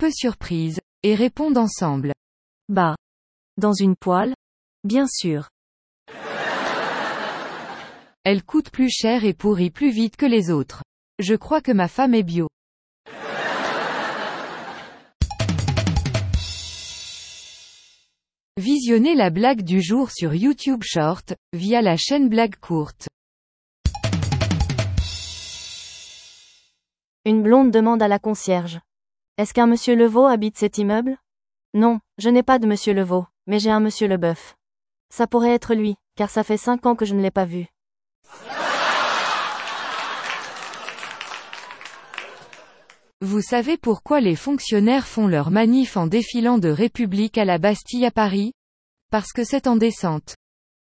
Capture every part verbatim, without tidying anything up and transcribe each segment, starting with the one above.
peu surprises, et répondent ensemble. Bah. Dans une poêle? Bien sûr. Elle coûte plus cher et pourrit plus vite que les autres. Je crois que ma femme est bio. Visionnez la blague du jour sur YouTube Short, via la chaîne Blague Courte. Une blonde demande à la concierge. Est-ce qu'un monsieur Levaux habite cet immeuble? Non, je n'ai pas de monsieur Levaux, mais j'ai un monsieur Leboeuf. Ça pourrait être lui, car ça fait cinq ans que je ne l'ai pas vu. Vous savez pourquoi les fonctionnaires font leur manif en défilant de République à la Bastille à Paris? Parce que c'est en descente.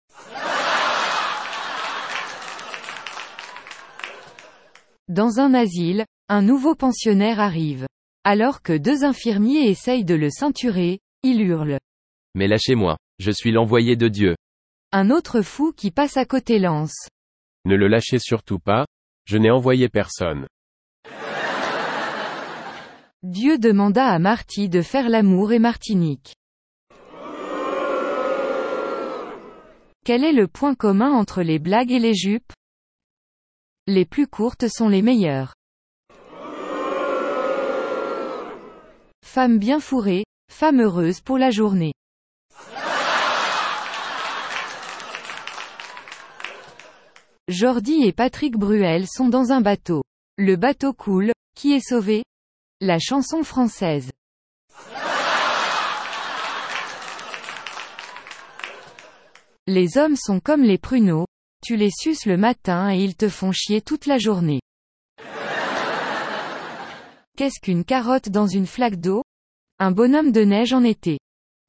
Dans un asile, un nouveau pensionnaire arrive. Alors que deux infirmiers essayent de le ceinturer, il hurle. Mais lâchez-moi, je suis l'envoyé de Dieu. Un autre fou qui passe à côté lance. Ne le lâchez surtout pas, je n'ai envoyé personne. Dieu demanda à Marty de faire l'amour et Martinique. Quel est le point commun entre les blagues et les jupes? Les plus courtes sont les meilleures. Femme bien fourrée, femme heureuse pour la journée. Jordi et Patrick Bruel sont dans un bateau. Le bateau coule, qui est sauvé? La chanson française. Les hommes sont comme les pruneaux, tu les suces le matin et ils te font chier toute la journée. Qu'est-ce qu'une carotte dans une flaque d'eau? Un bonhomme de neige en été.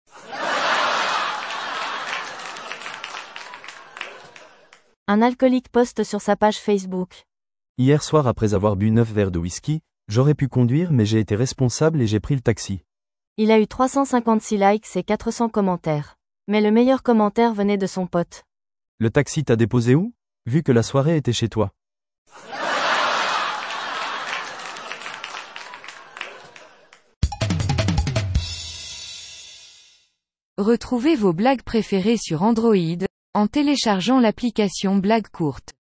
Un alcoolique poste sur sa page Facebook. Hier soir après avoir bu neuf verres de whisky, j'aurais pu conduire mais j'ai été responsable et j'ai pris le taxi. Il a eu trois cent cinquante-six likes et quatre cents commentaires. Mais le meilleur commentaire venait de son pote. Le taxi t'a déposé où? Vu que la soirée était chez toi. Retrouvez vos blagues préférées sur Android, en téléchargeant l'application Blague Courte.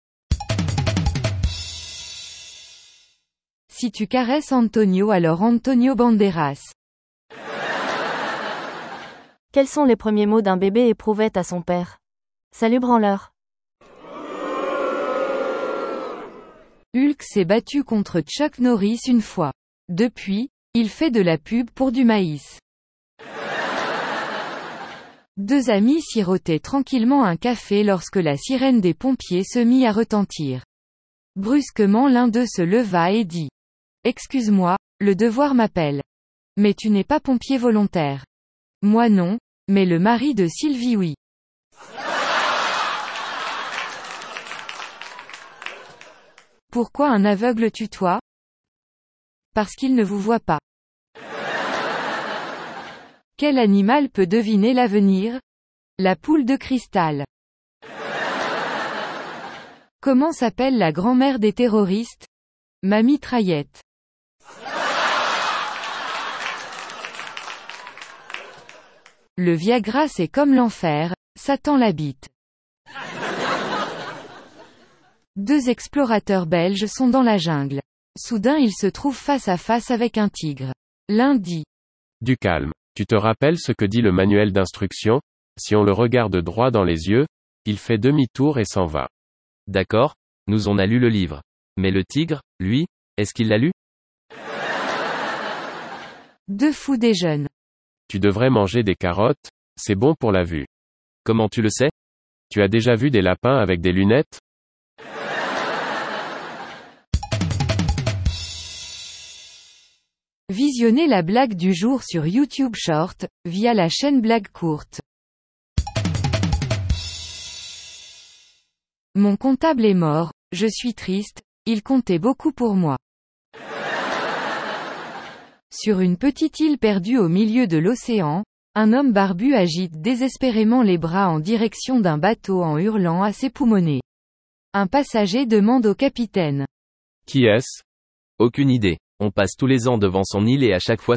Si tu caresses Antonio alors Antonio Banderas. Quels sont les premiers mots d'un bébé éprouvette à son père? Salut branleur. Hulk s'est battu contre Chuck Norris une fois. Depuis, il fait de la pub pour du maïs. Deux amis sirotaient tranquillement un café lorsque la sirène des pompiers se mit à retentir. Brusquement l'un d'eux se leva et dit. Excuse-moi, le devoir m'appelle. Mais tu n'es pas pompier volontaire. Moi non, mais le mari de Sylvie oui. Pourquoi un aveugle tutoie? Parce qu'il ne vous voit pas. Quel animal peut deviner l'avenir? La poule de cristal. Comment s'appelle la grand-mère des terroristes? Ma mitraillette. Le Viagra c'est comme l'enfer, Satan l'habite. Deux explorateurs belges sont dans la jungle. Soudain ils se trouvent face à face avec un tigre. L'un dit. Du calme. Tu te rappelles ce que dit le manuel d'instruction? Si on le regarde droit dans les yeux, il fait demi-tour et s'en va. D'accord, nous on a lu le livre. Mais le tigre, lui, est-ce qu'il l'a lu? Deux fous déjeunent. Tu devrais manger des carottes, c'est bon pour la vue. Comment tu le sais? Tu as déjà vu des lapins avec des lunettes? Visionnez la blague du jour sur YouTube Short, via la chaîne Blague Courte. Mon comptable est mort, je suis triste, il comptait beaucoup pour moi. Sur une petite île perdue au milieu de l'océan, un homme barbu agite désespérément les bras en direction d'un bateau en hurlant à ses poumonnets. Un passager demande au capitaine. Qui est-ce? Aucune idée. On passe tous les ans devant son île et à chaque fois